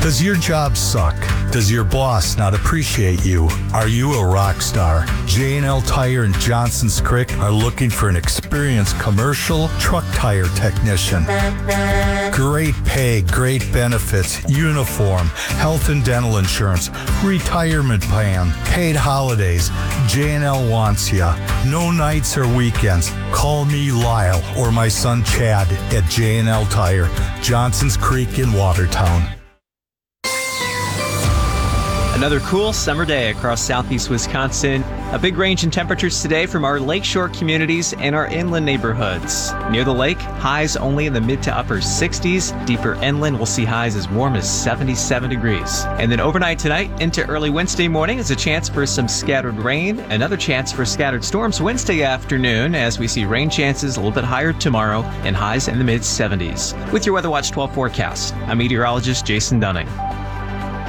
Does your job suck? Does your boss not appreciate you? Are you a rock star? J&L Tire in Johnson's Creek are looking for an experienced commercial truck tire technician. Great pay, great benefits, uniform, health and dental insurance, retirement plan, paid holidays. J&L wants ya. No nights or weekends. Call me Lyle or my son Chad at J&L Tire, Johnson's Creek in Watertown. Another cool summer day across southeast Wisconsin. A big range in temperatures today from our lakeshore communities and our inland neighborhoods. Near the lake, highs only in the mid to upper 60s. Deeper inland, we'll see highs as warm as 77 degrees. And then overnight tonight into early Wednesday morning is a chance for some scattered rain. Another chance for scattered storms Wednesday afternoon as we see rain chances a little bit higher tomorrow and highs in the mid 70s. With your Weather Watch 12 forecast, I'm meteorologist Jason Dunning.